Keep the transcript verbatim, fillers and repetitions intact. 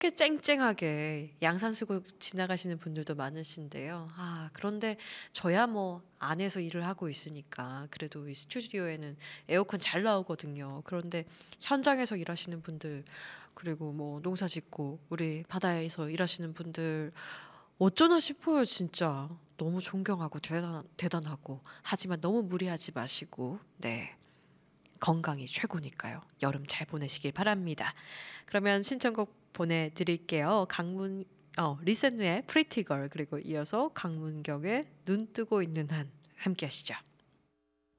그렇게 쨍쨍하게 양산 쓰고 지나가시는 분들도 많으신데요. 아 그런데 저야 뭐 안에서 일을 하고 있으니까 그래도 이 스튜디오에는 에어컨 잘 나오거든요. 그런데 현장에서 일하시는 분들 그리고 뭐 농사 짓고 우리 바다에서 일하시는 분들 어쩌나 싶어요 진짜. 너무 존경하고 대단 대단하고 하지만 너무 무리하지 마시고 네. 건강이 최고니까요. 여름 잘 보내시길 바랍니다. 그러면 신청곡 보내드릴게요. 강문 어 리셋누의 Pretty Girl 그리고 이어서 강문경의 눈 뜨고 있는 한 함께 하시죠.